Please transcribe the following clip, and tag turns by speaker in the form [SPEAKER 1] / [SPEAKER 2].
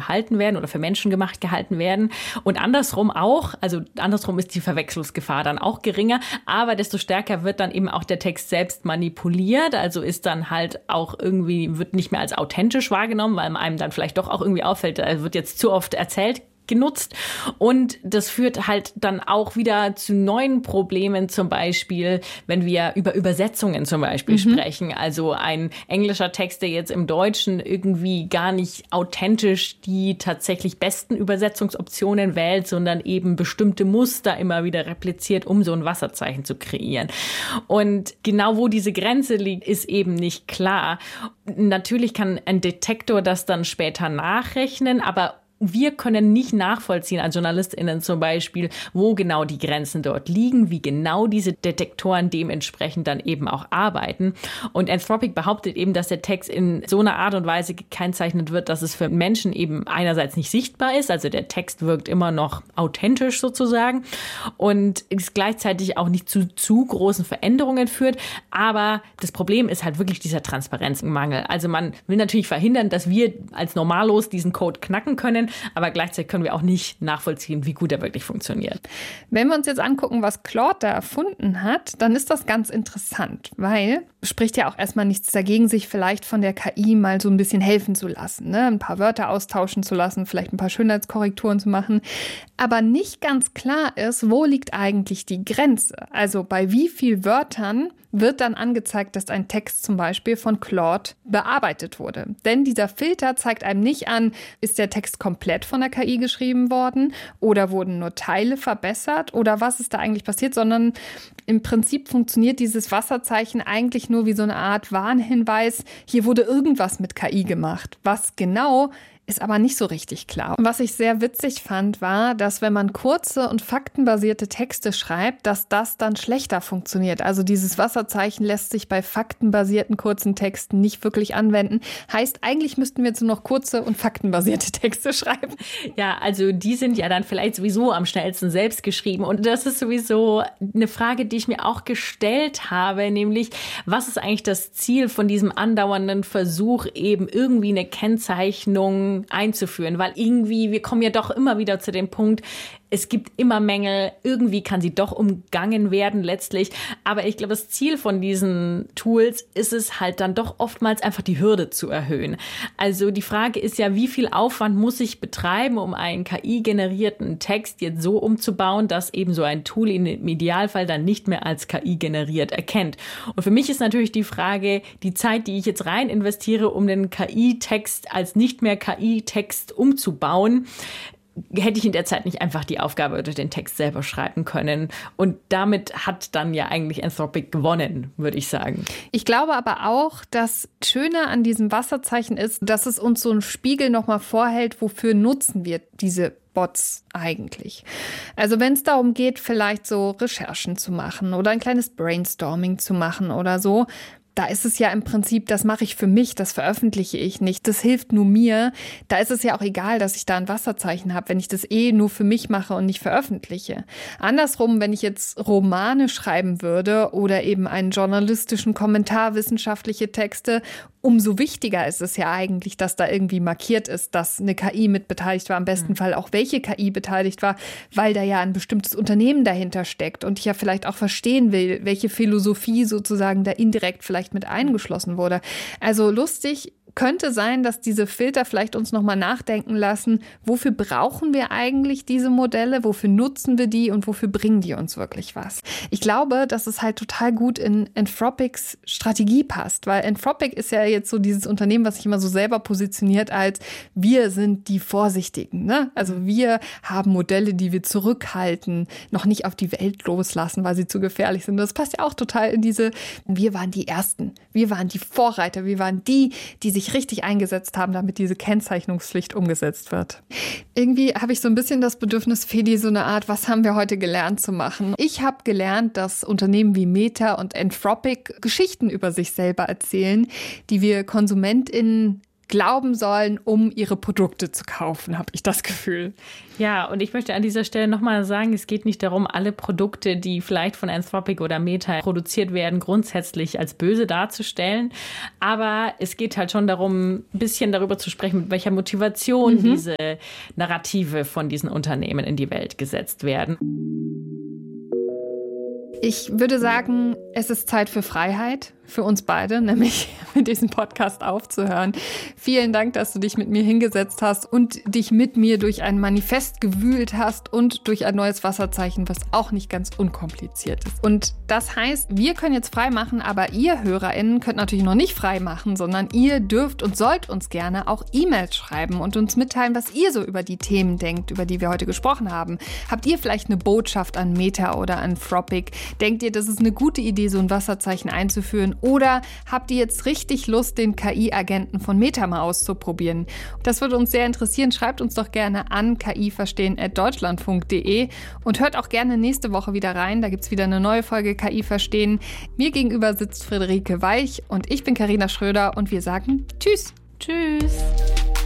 [SPEAKER 1] gehalten werden oder für menschengemacht gehalten werden. Und andersrum auch, also andersrum ist die Verwechslungsgefahr dann auch geringer, aber desto stärker wird dann eben auch der Text selbst manipuliert, also ist dann halt auch irgendwie, wird nicht mehr als authentisch wahrgenommen, weil einem dann vielleicht doch auch irgendwie auffällt, er wird jetzt zu oft erzählt, genutzt. Und das führt halt dann auch wieder zu neuen Problemen, zum Beispiel, wenn wir über Übersetzungen zum Beispiel sprechen. Also ein englischer Text, der jetzt im Deutschen irgendwie gar nicht authentisch die tatsächlich besten Übersetzungsoptionen wählt, sondern eben bestimmte Muster immer wieder repliziert, um so ein Wasserzeichen zu kreieren. Und genau wo diese Grenze liegt, ist eben nicht klar. Natürlich kann ein Detektor das dann später nachrechnen, aber wir können nicht nachvollziehen, als JournalistInnen zum Beispiel, wo genau die Grenzen dort liegen, wie genau diese Detektoren dementsprechend dann eben auch arbeiten. Und Anthropic behauptet eben, dass der Text in so einer Art und Weise gekennzeichnet wird, dass es für Menschen eben einerseits nicht sichtbar ist, also der Text wirkt immer noch authentisch sozusagen und es gleichzeitig auch nicht zu großen Veränderungen führt. Aber das Problem ist halt wirklich dieser Transparenzmangel. Also man will natürlich verhindern, dass wir als Normalos diesen Code knacken können, aber gleichzeitig können wir auch nicht nachvollziehen, wie gut er wirklich funktioniert.
[SPEAKER 2] Wenn wir uns jetzt angucken, was Claude da erfunden hat, dann ist das ganz interessant, weil es spricht ja auch erstmal nichts dagegen, sich vielleicht von der KI mal so ein bisschen helfen zu lassen, ne? Ein paar Wörter austauschen zu lassen, vielleicht ein paar Schönheitskorrekturen zu machen. Aber nicht ganz klar ist, wo liegt eigentlich die Grenze? Also bei wie vielen Wörtern wird dann angezeigt, dass ein Text zum Beispiel von Claude bearbeitet wurde. Denn dieser Filter zeigt einem nicht an, ist der Text komplett von der KI geschrieben worden oder wurden nur Teile verbessert oder was ist da eigentlich passiert, sondern im Prinzip funktioniert dieses Wasserzeichen eigentlich nur wie so eine Art Warnhinweis, hier wurde irgendwas mit KI gemacht. Was genau, ist aber nicht so richtig klar. Und was ich sehr witzig fand, war, dass wenn man kurze und faktenbasierte Texte schreibt, dass das dann schlechter funktioniert. Also dieses Wasserzeichen lässt sich bei faktenbasierten kurzen Texten nicht wirklich anwenden. Heißt, eigentlich müssten wir jetzt nur noch kurze und faktenbasierte Texte schreiben.
[SPEAKER 1] Ja, also die sind ja dann vielleicht sowieso am schnellsten selbst geschrieben. Und das ist sowieso eine Frage, die ich mir auch gestellt habe, nämlich, was ist eigentlich das Ziel von diesem andauernden Versuch, eben irgendwie eine Kennzeichnung einzuführen, weil irgendwie, wir kommen ja doch immer wieder zu dem Punkt, es gibt immer Mängel, irgendwie kann sie doch umgangen werden letztlich, aber ich glaube, das Ziel von diesen Tools ist es halt dann doch oftmals einfach die Hürde zu erhöhen. Also die Frage ist ja, wie viel Aufwand muss ich betreiben, um einen KI-generierten Text jetzt so umzubauen, dass eben so ein Tool ihn im Idealfall dann nicht mehr als KI generiert erkennt. Und für mich ist natürlich die Frage, die Zeit, die ich jetzt rein investiere, um den KI-Text als nicht mehr KI-Text umzubauen, hätte ich in der Zeit nicht einfach die Aufgabe oder den Text selber schreiben können. Und damit hat dann ja eigentlich Anthropic gewonnen, würde ich sagen.
[SPEAKER 2] Ich glaube aber auch, das Schöne an diesem Wasserzeichen ist, dass es uns so einen Spiegel nochmal vorhält, wofür nutzen wir diese Bots eigentlich. Also wenn es darum geht, vielleicht so Recherchen zu machen oder ein kleines Brainstorming zu machen oder so, da ist es ja im Prinzip, das mache ich für mich, das veröffentliche ich nicht, das hilft nur mir. Da ist es ja auch egal, dass ich da ein Wasserzeichen habe, wenn ich das nur für mich mache und nicht veröffentliche. Andersrum, wenn ich jetzt Romane schreiben würde oder eben einen journalistischen Kommentar, wissenschaftliche Texte, umso wichtiger ist es ja eigentlich, dass da irgendwie markiert ist, dass eine KI mit beteiligt war, im besten Fall auch welche KI beteiligt war, weil da ja ein bestimmtes Unternehmen dahinter steckt und ich ja vielleicht auch verstehen will, welche Philosophie sozusagen da indirekt vielleicht mit eingeschlossen wurde. Also lustig könnte sein, dass diese Filter vielleicht uns nochmal nachdenken lassen, wofür brauchen wir eigentlich diese Modelle, wofür nutzen wir die und wofür bringen die uns wirklich was. Ich glaube, dass es halt total gut in Anthropics Strategie passt, weil Anthropic ist ja jetzt so dieses Unternehmen, was sich immer so selber positioniert als wir sind die Vorsichtigen, ne? Also wir haben Modelle, die wir zurückhalten, noch nicht auf die Welt loslassen, weil sie zu gefährlich sind. Das passt ja auch total in diese, wir waren die Ersten, wir waren die Vorreiter, wir waren die sich richtig eingesetzt haben, damit diese Kennzeichnungspflicht umgesetzt wird. Irgendwie habe ich so ein bisschen das Bedürfnis, Fedi, so eine Art, was haben wir heute gelernt zu machen? Ich habe gelernt, dass Unternehmen wie Meta und Anthropic Geschichten über sich selber erzählen, die wir KonsumentInnen glauben sollen, um ihre Produkte zu kaufen, habe ich das Gefühl.
[SPEAKER 1] Ja, und ich möchte an dieser Stelle nochmal sagen, es geht nicht darum, alle Produkte, die vielleicht von Anthropic oder Meta produziert werden, grundsätzlich als böse darzustellen. Aber es geht halt schon darum, ein bisschen darüber zu sprechen, mit welcher Motivation diese Narrative von diesen Unternehmen in die Welt gesetzt werden.
[SPEAKER 2] Ich würde sagen, es ist Zeit für Freiheit, für uns beide, nämlich mit diesem Podcast aufzuhören. Vielen Dank, dass du dich mit mir hingesetzt hast und dich mit mir durch ein Manifest gewühlt hast und durch ein neues Wasserzeichen, was auch nicht ganz unkompliziert ist. Und das heißt, wir können jetzt frei machen, aber ihr HörerInnen könnt natürlich noch nicht frei machen, sondern ihr dürft und sollt uns gerne auch E-Mails schreiben und uns mitteilen, was ihr so über die Themen denkt, über die wir heute gesprochen haben. Habt ihr vielleicht eine Botschaft an Meta oder an Anthropic? Denkt ihr, das ist eine gute Idee, so ein Wasserzeichen einzuführen? Oder habt ihr jetzt richtig Lust, den KI-Agenten von Meta mal auszuprobieren? Das würde uns sehr interessieren. Schreibt uns doch gerne an kiverstehen@deutschlandfunk.de und hört auch gerne nächste Woche wieder rein. Da gibt es wieder eine neue Folge KI Verstehen. Mir gegenüber sitzt Friederike Weich und ich bin Carina Schröder und wir sagen Tschüss.
[SPEAKER 1] Tschüss.